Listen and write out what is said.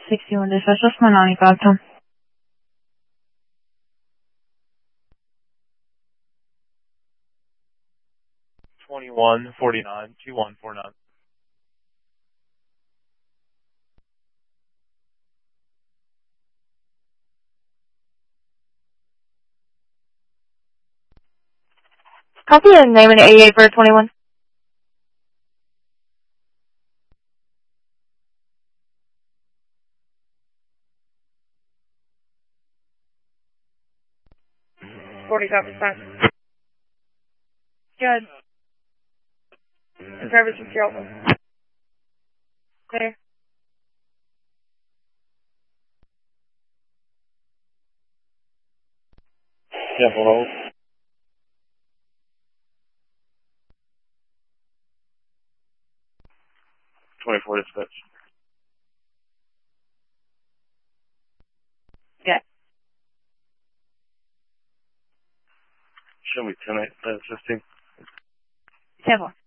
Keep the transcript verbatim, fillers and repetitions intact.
sixty-one dispatch. What's my ninety-five time? twenty-one forty-nine, two one four nine. Copy the name and eighty-eight for twenty-one. forty-five percent. Good. The service is open. Clear. Yeah, hold. twenty-four dispatch. Yeah. Show me ten eight, uh, fifteen. ten four.